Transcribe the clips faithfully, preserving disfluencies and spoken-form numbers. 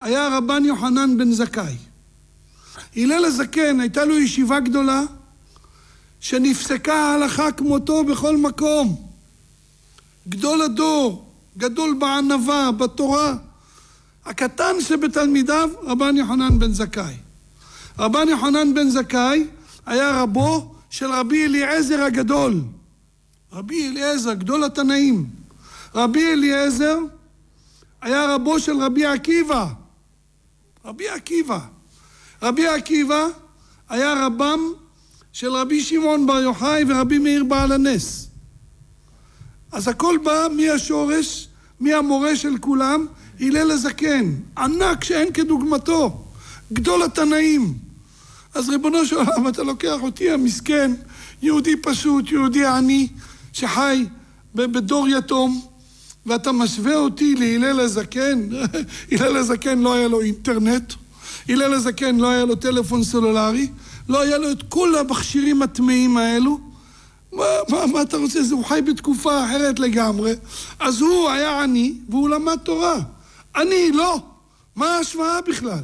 היה רבן יוחנן בן זכאי. הלל הזקן, הייתה לו ישיבה גדולה, שנפסקה ההלכה כמותו בכל מקום. גדול הדור, גדול בענווה, בתורה. הקטן שבתלמידיו, רבן יוחנן בן זכאי. רבן יוחנן בן זכאי היה רבו של רבי אליעזר הגדול. רבי אליעזר, גדול התנאים. רבי אליעזר היה רבו של רבי עקיבא. רבי עקיבא. רבי עקיבא היה רבם של רבי שמעון בר יוחאי ורבי מאיר בעל הנס. אז הכל בא מהשורש, מהמורה של כולם, הלל הזקן, ענק שאין כדוגמתו, גדול התנאים. אז ריבונו של עולם, אתה לוקח אותי המסכן, יהודי פשוט, יהודי עני, שחי בדור יתום, ואתה משווה אותי להלל הזקן. הלל הזקן לא היה לו אינטרנט, הלל הזקן לא היה לו טלפון סלולרי, לא היה לו את כל המכשירים הטמאים האלו. מה, מה, מה אתה רוצה? הוא חי בתקופה אחרת לגמרי. אז הוא היה עני והוא למד תורה. אני לא. מה ההשוואה בכלל?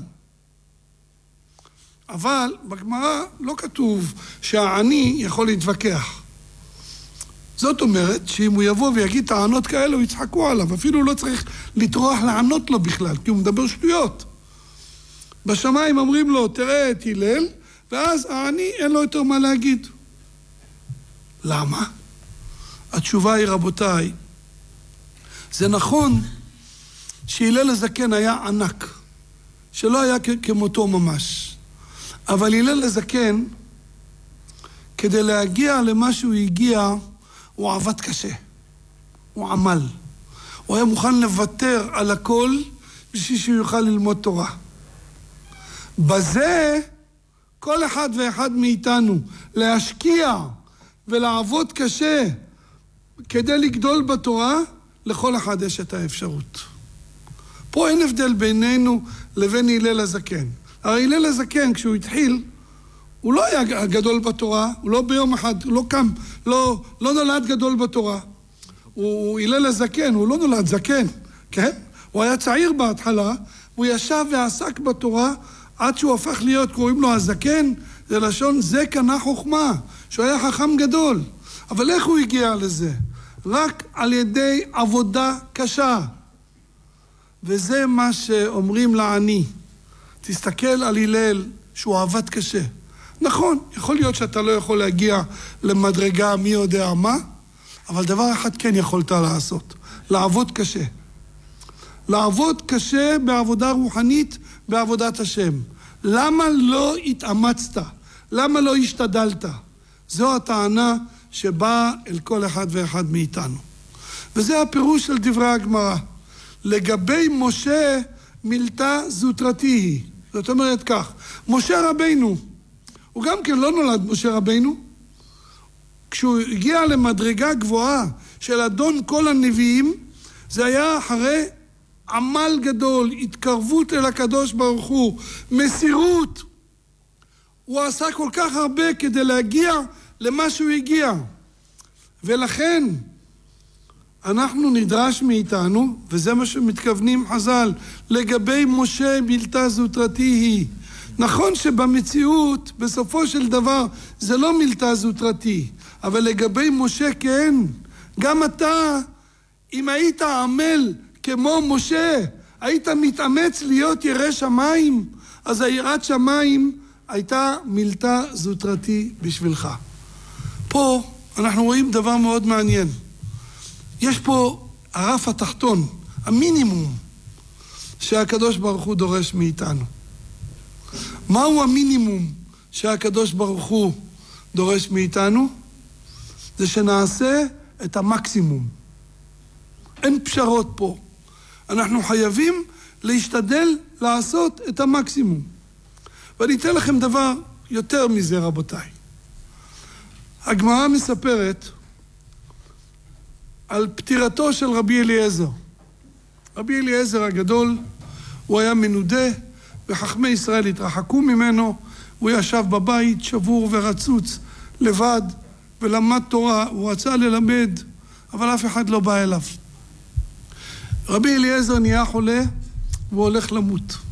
אבל בגמרא לא כתוב שהעני יכול להתווכח. זאת אומרת שאם הוא יבוא ויגיד טענות כאלו, יצחקו עליו. אפילו לא צריך לטרוח לענות לו בכלל, כי הוא מדבר שטויות. בשמיים אומרים לו, תראה את הלל, ואז העני אין לו יותר מה להגיד. למה? התשובה היא, רבותיי, זה נכון שהלל הזקן היה ענק, שלא היה כמותו ממש. אבל הלל הזקן, כדי להגיע למה שהוא הגיע, הוא עבד קשה. הוא עמל. הוא היה מוכן לוותר על הכל בשביל שהוא יוכל ללמוד תורה. בזה כל אחד ואחד מאיתנו להשקיע ולעבוד קשה כדי לגדול בתורה, לכל אחד יש את האפשרות. פה אין הבדל בינינו לבין הלל הזקן. הרי הלל הזקן, כשהוא התחיל, הוא לא היה גדול בתורה, הוא לא ביום אחד, הוא לא קם, לא, לא נולד גדול בתורה. הוא הלל הזקן, הוא לא נולד זקן, כן? הוא היה צעיר בהתחלה, הוא ישב ועסק בתורה, עד שהוא הפך להיות, קוראים לו הזקן, זה לשון זה קנה חוכמה, שהוא היה חכם גדול. אבל איך הוא הגיע לזה? רק על ידי עבודה קשה. וזה מה שאומרים לעני. תסתכל על הלל שהוא עבד קשה. נכון, יכול להיות שאתה לא יכול להגיע למדרגה מי יודע מה, אבל דבר אחד כן יכולת לעשות, לעבוד קשה. לעבוד קשה בעבודה רוחנית, בעבודת השם. למה לא התאמצת? למה לא השתדלת? זו הטענה שבאה אל כל אחד ואחד מאיתנו. וזה הפירוש של דברי הגמרא. לגבי משה מילתא זוטרתי היא. זאת אומרת כך, משה רבינו, הוא גם כן לא נולד משה רבינו. כשהוא הגיע למדרגה גבוהה של אדון כל הנביאים, זה היה אחרי עמל גדול, התקרבות אל הקדוש ברוך הוא, מסירות. הוא עשה כל כך הרבה כדי להגיע למה שהוא הגיע. ולכן אנחנו נדרש מאיתנו, וזה מה שמתכוונים חז"ל, לגבי משה מילתא זוטרתי היא. נכון שבמציאות, בסופו של דבר, זה לא מילתא זוטרתי, אבל לגבי משה כן. גם אתה, אם היית עמל כמו משה, היית מתאמץ להיות ירא שמיים, אז היראת שמיים הייתה מילתא זוטרתי בשבילך. פה אנחנו רואים דבר מאוד מעניין. יש פה הרף התחתון, המינימום שהקדוש ברוך הוא דורש מאיתנו. מהו המינימום שהקדוש ברוך הוא דורש מאיתנו? זה שנעשה את המקסימום. אין פשרות פה. אנחנו חייבים להשתדל לעשות את המקסימום. ואני אתן לכם דבר יותר מזה, רבותיי. הגמרא מספרת על פטירתו של רבי אליעזר. רבי אליעזר הגדול, הוא היה מנודה, וחכמי ישראל התרחקו ממנו, הוא ישב בבית שבור ורצוץ, לבד, ולמד תורה. הוא רצה ללמד, אבל אף אחד לא בא אליו. רבי אליעזר נהיה חולה, והוא הולך למות.